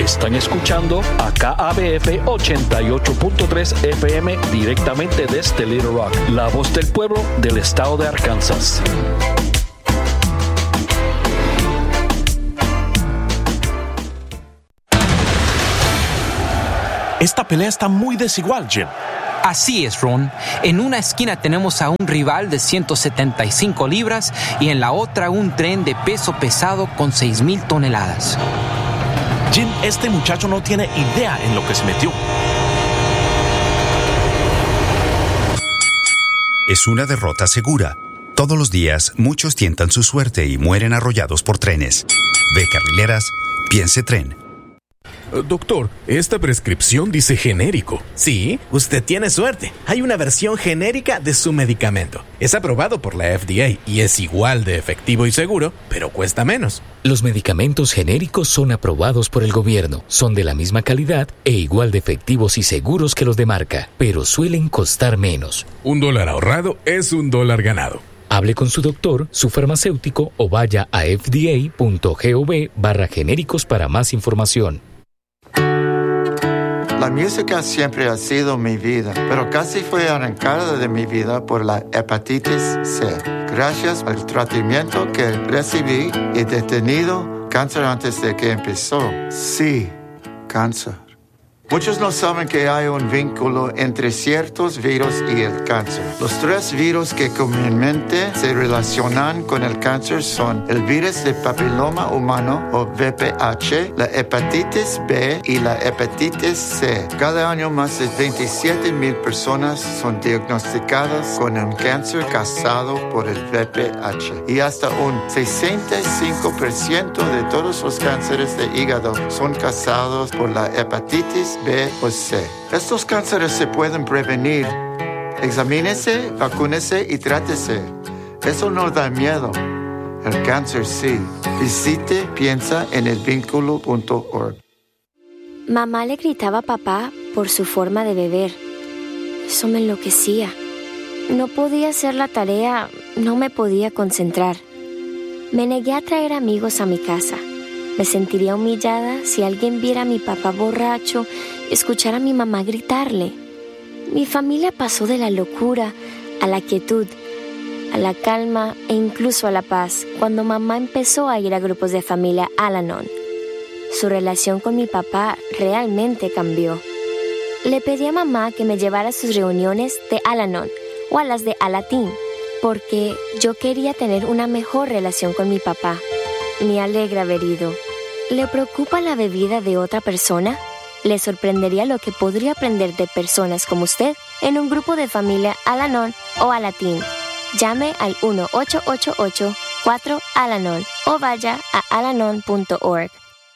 Están escuchando a KABF 88.3 FM directamente desde Little Rock, la voz del pueblo del estado de Arkansas. Esta pelea está muy desigual, Jim. Así es, Ron. En una esquina tenemos a un rival de 175 libras y en la otra un tren de peso pesado con 6,000 toneladas. Jim, este muchacho no tiene idea en lo que se metió. Es una derrota segura. Todos los días, muchos tientan su suerte y mueren arrollados por trenes. Ve carrileras, piense tren. Doctor, esta prescripción dice genérico. Sí, usted tiene suerte. Hay una versión genérica de su medicamento. Es aprobado por la FDA y es igual de efectivo y seguro, pero cuesta menos. Los medicamentos genéricos son aprobados por el gobierno, son de la misma calidad e igual de efectivos y seguros que los de marca, pero suelen costar menos. $1 ahorrado es $1 ganado. Hable con su doctor, su farmacéutico o vaya a fda.gov/genéricos para más información. La música siempre ha sido mi vida, pero casi fue arrancada de mi vida por la hepatitis C. Gracias al tratamiento que recibí, he detenido cáncer antes de que empezó. Sí, cáncer. Muchos no saben que hay un vínculo entre ciertos virus y el cáncer. Los 3 virus que comúnmente se relacionan con el cáncer son el virus de papiloma humano o VPH, la hepatitis B y la hepatitis C. Cada año más de 27,000 personas son diagnosticadas con un cáncer causado por el VPH. Y hasta un 65% de todos los cánceres de hígado son causados por la hepatitis B o C. Estos cánceres se pueden prevenir. Examínese, vacúnese y trátese. Eso no da miedo. El cáncer sí. Visite piensaenelvínculo.org. Mamá le gritaba a papá por su forma de beber. Eso me enloquecía. No podía hacer la tarea, no me podía concentrar. Me negué a traer amigos a mi casa. Me sentiría humillada si alguien viera a mi papá borracho y escuchara a mi mamá gritarle. Mi familia pasó de la locura a la quietud, a la calma e incluso a la paz cuando mamá empezó a ir a grupos de familia Al-Anon. Su relación con mi papá realmente cambió. Le pedí a mamá que me llevara a sus reuniones de Al-Anon o a las de Alatín, porque yo quería tener una mejor relación con mi papá. Me alegra haber ido. ¿Le preocupa la bebida de otra persona? Le sorprendería lo que podría aprender de personas como usted en un grupo de familia Al-Anon o Alatín. Llame al 1-888-4-ALANON o vaya a alanon.org.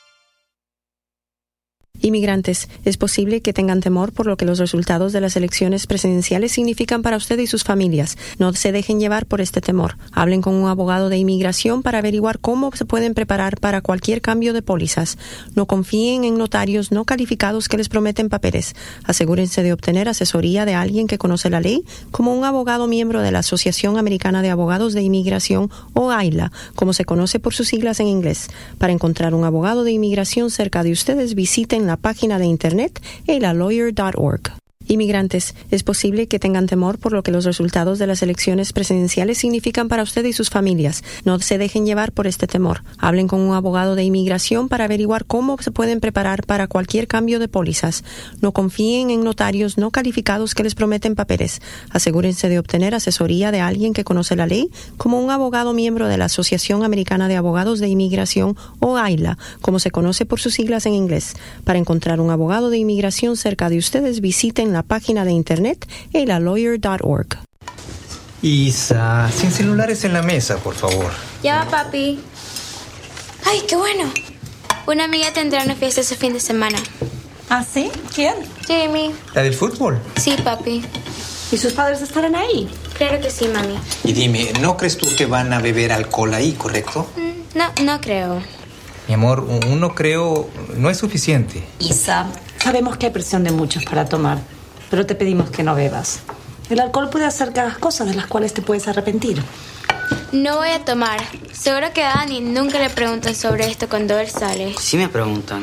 Inmigrantes, es posible que tengan temor por lo que los resultados de las elecciones presidenciales significan para usted y sus familias. No se dejen llevar por este temor. Hablen con un abogado de inmigración para averiguar cómo se pueden preparar para cualquier cambio de pólizas. No confíen en notarios no calificados que les prometen papeles. Asegúrense de obtener asesoría de alguien que conoce la ley, como un abogado miembro de la Asociación Americana de Abogados de Inmigración o AILA, como se conoce por sus siglas en inglés. Para encontrar un abogado de inmigración cerca de ustedes, visiten la página de internet elalawyer.org. Inmigrantes, es posible que tengan temor por lo que los resultados de las elecciones presidenciales significan para usted y sus familias. No se dejen llevar por este temor. Hablen con un abogado de inmigración para averiguar cómo se pueden preparar para cualquier cambio de pólizas. No confíen en notarios no calificados que les prometen papeles. Asegúrense de obtener asesoría de alguien que conoce la ley, como un abogado miembro de la Asociación Americana de Abogados de Inmigración o AILA, como se conoce por sus siglas en inglés. Para encontrar un abogado de inmigración cerca de ustedes, visiten la página de internet elalawyer.org. Isa, sin celulares en la mesa, por favor. Ya va, papi. ¡Ay, qué bueno! Una amiga tendrá una fiesta ese fin de semana. ¿Ah, sí? ¿Quién? Jamie. ¿La del fútbol? Sí, papi. ¿Y sus padres estarán ahí? Claro que sí, mami. Y dime, ¿no crees tú que van a beber alcohol ahí, correcto? No creo. Mi amor, un no creo no es suficiente. Isa, sabemos que hay presión de muchos para tomar, pero te pedimos que no bebas. El alcohol puede hacer que hagas cosas de las cuales te puedes arrepentir. No voy a tomar. Seguro que a Dani nunca le preguntan sobre esto cuando él sale. Sí me preguntan.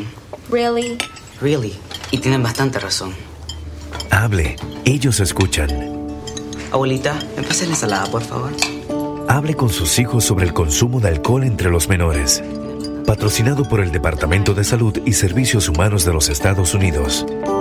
Really? Really. Y tienen bastante razón. Hable. Ellos escuchan. Abuelita, ¿me pasas la ensalada, por favor? Hable con sus hijos sobre el consumo de alcohol entre los menores. Patrocinado por el Departamento de Salud y Servicios Humanos de los Estados Unidos.